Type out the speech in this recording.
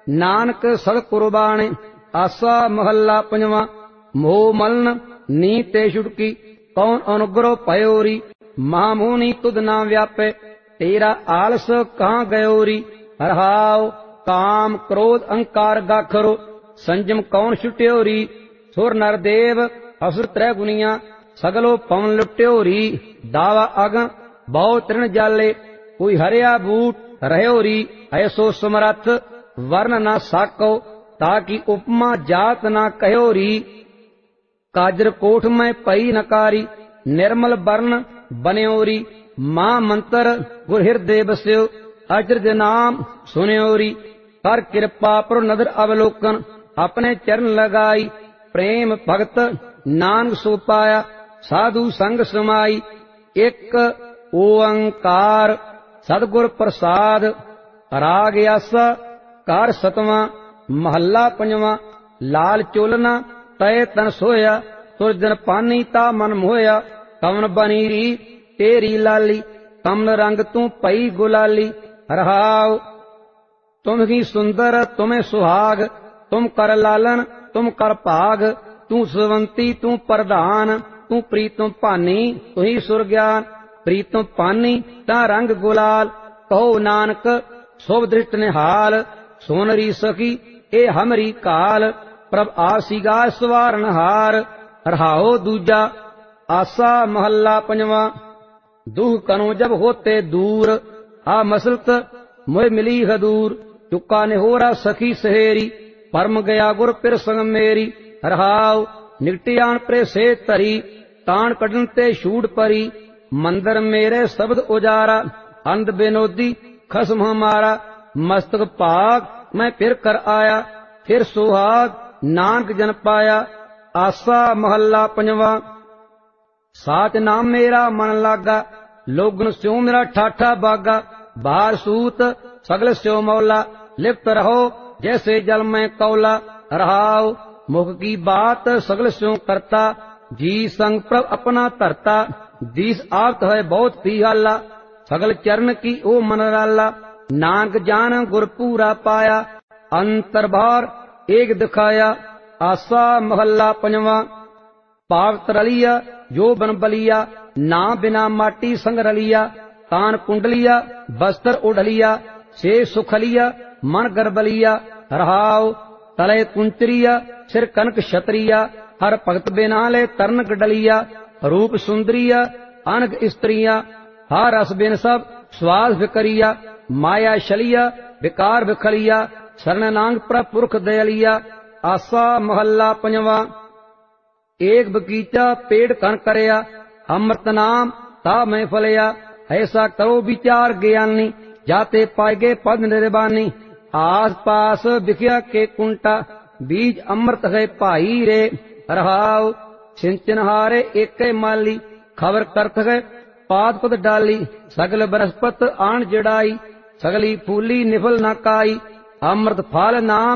नानक सद कुर्बाने। आसा महला पंजवा। मोह मलन नीते छुटकी, कौन अनुग्रह पयोरी। महामुनि तुद ना व्यापे, तेरा आलस कहाँ गयोरी। रहाओ काम क्रोध अहंकार गाखरो, संजम कौन छुट्योरी। सुर नर देव असुर त्रै गुनिया, सगलो पवन लुट्योरी। दावा अगन बहु तृण जाले, कोई हरिया बूट रह्योरी। ऐसो समरथ वर्ण ना साको, ताकि उपमा जात ना कह्योरी। काजर कोठ में पई नकारी, निर्मल वर्ण बन्योरी। मां मंत्र गुर हृदय बस्यो, अचरज नाम सुन्योरी। कर कृपा पर नदर अवलोकन, अपने चरण लगाई। प्रेम भगत नानक सो पाया, साधु संग समाई। एक ओंकार सतगुर प्रसाद। राग आसा कार सतवां। महला पंजवा। लाल चोलना तय तन सोया, सुरजन पानी ता मन मोया। कवन बनीरी तेरी लाली, कमल रंग तू पई गुलाली। रहाओ तुम ही सुंदर तुम्हें सुहाग, तुम कर लालन तुम कर भाग। तू सुवंती तू प्रधान, तू प्रीतम भानी तू ही सुर ज्ञान। प्रीतम पानी ता रंग गुलाल, कहो नानक शुभ दृष्ट निहाल। सोनरी सखी ए हमरी काल, प्रभ आसीगा सवारन हार। रहाओ दूजा। आसा महला पंजवा। दुख कनो जब होते दूर, आ मसलत मोह मिली हदूर। चुका निहोरा सखी सहेरी, परम गया गुर पिर संग मेरी। रहाओ निकटियान प्रे से तरी, तान कटन ते छूट परी। मंदिर मेरे शब्द उजारा, अंध बिनोदी खसम हमारा। मस्तक पाग मैं फिर कर आया, फिर सुहाग नानक जन पाया। आसा महला पंजवा। साच नाम मेरा मन लागा, लोगन स्यों मेरा ठाठा बागा। बाहर सूत सगल स्यों मौला, लिप्त रहो जैसे जल में कौला। रहाओ मुख की बात सगल स्यों करता, जी संग प्रभ अपना धरता। दीस आप्त है बहुत पिहाला, सगल चरण की ओ मन राला। नानक जान गुर पूरा पाया, अंतरभार एक दिखाया। आसा महला पंजवा। पावत रलिया जो बन बलिया, ना बिना माटी संग रलिया। कान कुंडलिया बस्तर उड़लिया, से सुखलिया मन गर्बलिया। रहाओ तले कुंचरिया सिर कनक क्षत्रिया। हर भगत बिना ले तरन गडलिया, रूप सुंदरिया अनग स्त्रिया। हर रस बिन सब स्वाद विकरिया, माया शलिया विकार विखलिया। शरण नांग प्रभ पुरख दयलिया। आसा महला पंजवा। एक बगीचा पेड़ कन करया, अमृत नाम ता मैं फलया। ऐसा करो विचार ज्ञानी, जाते पाएगे पद निर्वाणी। आस पास बिखया के कुंटा, बीज अमृत है भाई रे। रहाओ सिंचन हारे एक माली, खबर करत है पाद पद डाली। सगल बरसपत आन जड़ाई, सगली फूली निफल न काई। अमृत फल नाम